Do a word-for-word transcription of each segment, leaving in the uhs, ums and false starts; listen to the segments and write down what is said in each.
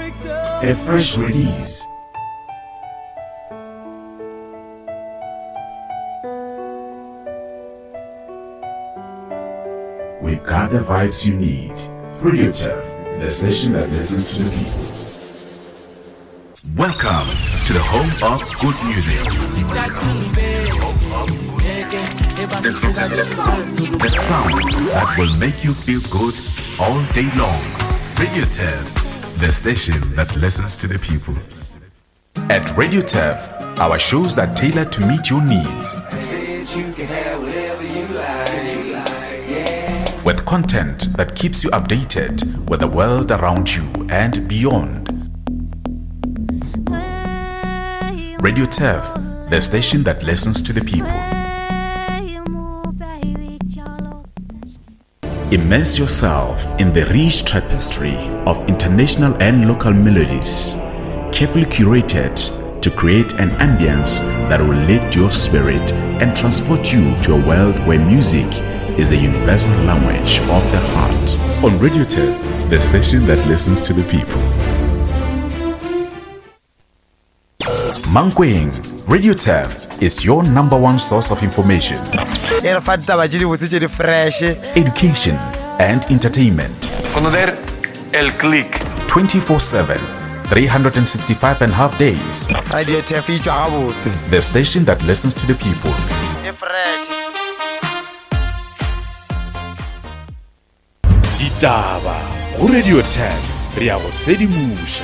A fresh release. We've got the vibes you need. Radio Turf, the station that listens to the people. Welcome to the home of good music. The sound that will make you feel good all day long. Radio Turf, the station that listens to the people. At Radio Turf, our shows are tailored to meet your needs. With content that keeps you updated with the world around you and beyond. Radio Turf, the station that listens to the people. Immerse yourself in the rich tapestry of international and local melodies, carefully curated to create an ambience that will lift your spirit and transport you to a world where music is the universal language of the heart. On Radio Turf, the station that listens to the people. Mankweng, Radio Turf is your number one source of information, education, and entertainment. Conocer el click. twenty-four seven, three hundred sixty-five and a half days. Radio Turf, the station that listens to the people. Ditaba go Radio Turf, re a go sedimusha.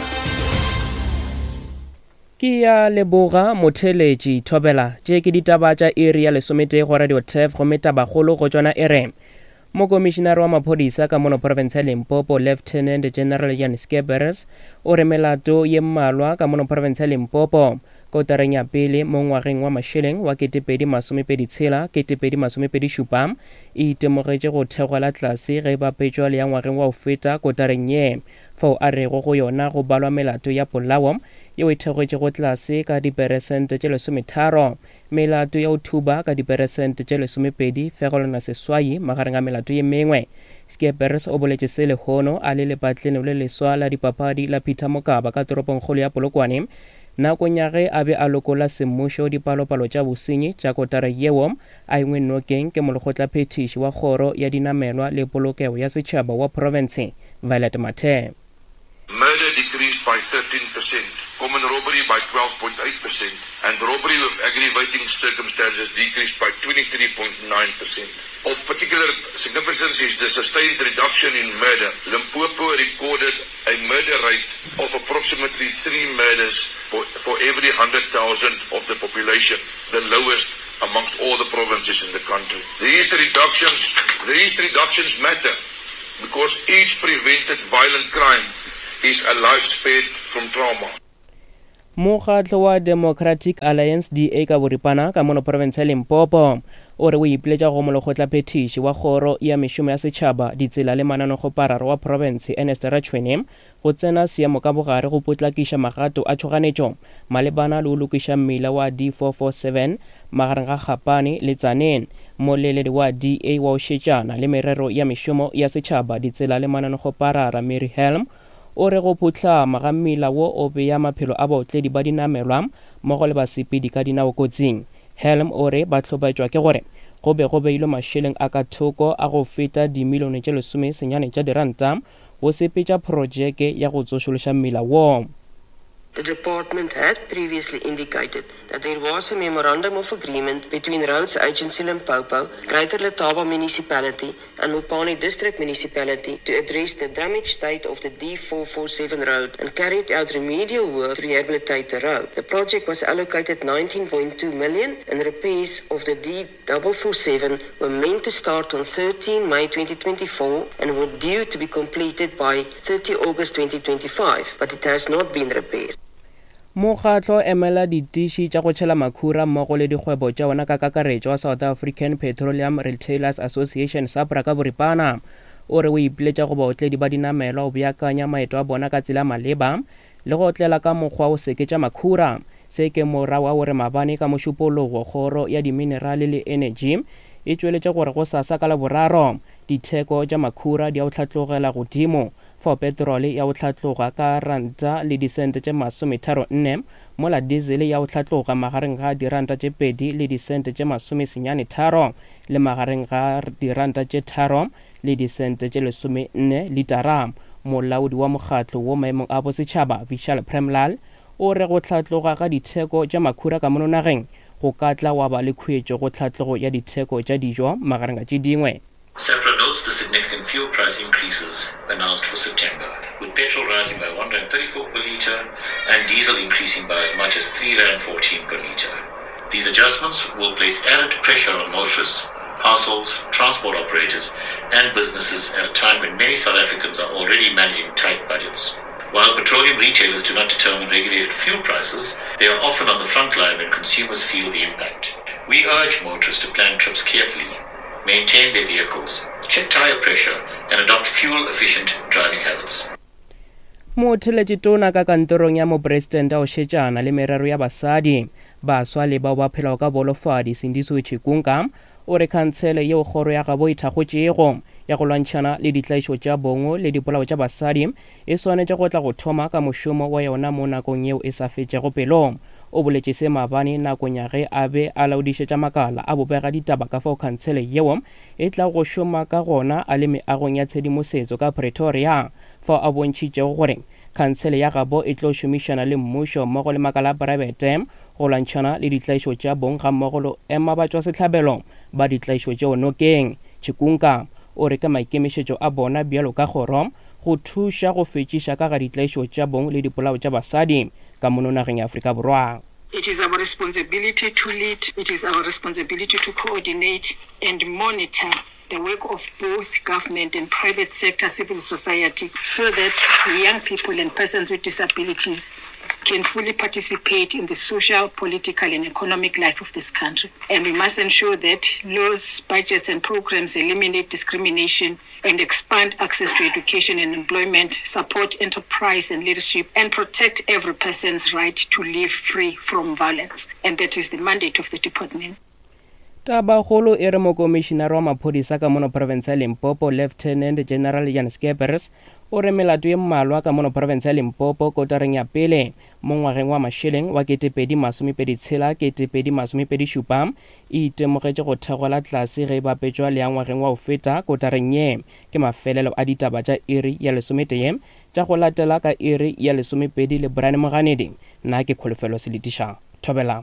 Ke ya leboga motheletši thobela tše ke ditaba tša area lesomete go Radio Turf go metabagolo go tšwana ere mokomišenare wa maphodisa ka mono province ya Limpopo Lieutenant General Jan Skeppers o re melato ye mmalwa ka mono province ya Limpopo kotareng ya pele mo ngwageng wa mašeleng wa ketepedi masomepedi tshela ketepedi masomepedi šupa e itemogetše go thekgela tlase ge bapetšwa le ya ngwageng wa go feta kotareng ye fao a rego go yona go balwa melato ya polao yeo e thekgetše go tlase ka diperesente tše lesometharo melato ya go thuba ka diperesente tše lesomepedi fegolona seswai magareng a melato ye mengwe. Skeppers o boletše se lehono a le lepatleno le leswa la dipapadi la Peter Mokaba ka toroponkgolo ya Polokwane nakong ya ge a be a lokola semmušo dipalopalo tša bosenyi tša kotara yeo a engwe nokeng ke molekgotla phetiši wa kgoro ya dinamelwa le polokego ya setšhaba wa province Violet Mathe. Murder decreased by thirteen percent, common robbery by twelve point eight percent, and robbery with aggravating circumstances decreased by twenty-three point nine percent. Of particular significance is the sustained reduction in murder. Limpopo recorded a murder rate of approximately three murders for, for every one hundred thousand of the population, the lowest amongst all the provinces in the country. These reductions, these reductions matter because each prevented violent crime is a life spared from trauma. Mokgatlo wa Democratic Alliance D A ka boripana ka mono province ya Limpopo o re o ipeletša go molekgotla phetiši wa kgoro ya mešomo ya setšhaba ditsela le mananego pararo wa province Ernest Ratchwene go tsena seemo ka bogare go potlakiša magato a tšhoganetšo malebana le o lokiša mmila wa D four forty-seven magareng ga Gapane le Tsaneng moleledi wa D A wa o šetšana le merero ya mešomo ya setšhaba ditsela le mananego parara Mary Helm o re go phutlama ga mmila wo o beya maphelo a baotledi ba dinamelwa mmogo le basepedi ka dinao kotsing. Helm o re ba tlhobaetšwa ke gore go be go beilwe mašeleng a ka thoko a go feta dimilione tše lesome senyane tša diranta go sepetša projeke ya go tsošološa mmila wo. The department had previously indicated that there was a memorandum of agreement between Roads Agency Limpopo, Greater Letaba Municipality and Mopani District Municipality to address the damaged state of the D four forty-seven road and carried out remedial work to rehabilitate the road. The project was allocated nineteen point two million and repairs of the D four forty-seven were meant to start on thirteenth May twenty twenty-four and were due to be completed by thirtieth August twenty twenty-five, but it has not been repaired. Mokgatlo emela ditiši tša go tšhela makhura mmogo le dikgwebo tša ona ka kakaretšo wa South African Petroleum Retailers Association SAPRA ka boripana o re o ipeletša go baotledi ba dinamelwa o beakanya maeto a bona ka tsela maleba le go tlela ka mokgwa o seketša makhura se ke mora wa gore mabane ka mošupologo kgoro ya diminerale le energy e tšweletša gore go sasa ka laboraro ditheko tša makhura di a o tlhatlogela godimo for petrole ya go tlhatloga ka ranta le disente tše masometharo nne mola diesel ya go tlhatloga magareng ga diranta tše pedi le disente tše masome senyane tharo le magareng ga diranta tše tharo le disente tše lesome nne litara. Molaodi wa mokgatlo wo maemong a bosetšhaba Vishal Premlal o re go tlhatloga ga ditheko tša makhura ka mononageng go ka tla wa ba le khwetšo go tlhatlogo ya ditheko tša dijo magareng a tše dingwe. SAPRA notes the significant fuel price increases announced for September, with petrol rising by one rand thirty-four per litre and diesel increasing by as much as three rand fourteen per litre. These adjustments will place added pressure on motorists, households, transport operators and businesses at a time when many South Africans are already managing tight budgets. While petroleum retailers do not determine regulated fuel prices, they are often on the front line when consumers feel the impact. We urge motorists to plan trips carefully, maintain their vehicles, check tire pressure, and adopt fuel-efficient driving habits. Motheletši tona ka kantorong ya mopresidente o šetšana le merero ya basadi baswa le bao ba phelago ka bolofadi Sindiso Chikunga o re khansele yeo kgoro ya gabo e thakgotšego ya go lwantšhana le ditlaišo tša bongo le dipolao tša basadi e swanetše go tla go thoma ka mošomo wa yona mo nakong yeo e sa fetšego pelo. O boletše se maabane nakong ya ge a be a laodišetša makala a bobega ditaba ka fao khansele yeo e tla go šoma ka gona a le meagong ya tshedimosetso ka Pretoria fao a bontšhitšego gore khansele ya gabo e tlo šomišana le mmušo mmogo le makala a poraebete go lwantšhana le ditlaišo tša bong ga mmogo le ema batšwa setlhabelo ba ditlaišo tšeo nokeng. Chikunga o re ka maikemišetšo a bona bjalo ka kgoro go thuša go fetšiša ka ga ditlaišo tša bong le dipolao tša basadi ka mononageng ya Afrika Borwa. It is our responsibility to lead, it is our responsibility to coordinate and monitor the work of both government and private sector civil society so that young people and persons with disabilities can fully participate in the social, political and economic life of this country. And we must ensure that laws, budgets and programs eliminate discrimination and expand access to education and employment, support enterprise and leadership, and protect every person's right to live free from violence. And that is the mandate of the department. Tabagolo e re mokomishinara wa maphodisa ka mono province ya Limpopo Lieutenant General Jan Skeepers o re melato ye mmalwa ka mono province ya Limpopo kotareng ya pele mo ngwageng wa mašeleng wa ketepedi masomepedi tshela ketepedi masomepedi šupa e itemogetše go thegola tlase ge bapetšwa le ya ngwageng wa go feta kotareng ye ke mafelelo a ditaba tša iri ya lesometee tša go latela ka iri ya lesomepedi le Brian Moganedi. Nna ke Kholofelo Seletiša Thobela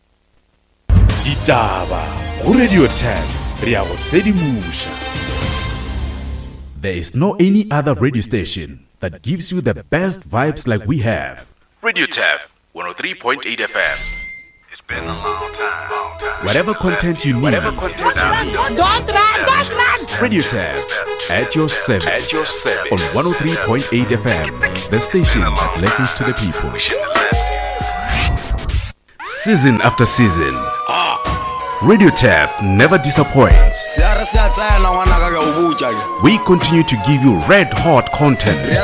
ditaba go Radio ten re ya go sedimuša. There is no any other radio station that gives you the best vibes like we have. Radio ten, one oh three point eight F M. It's been a long time. Long time. Whatever content you need, whatever content you need. Don't run, don't run. Radio ten at your service. At your service. On one oh three point eight F M, the station that listens to the people. Season after season, Radio ten never disappoints. We continue to give you red hot content.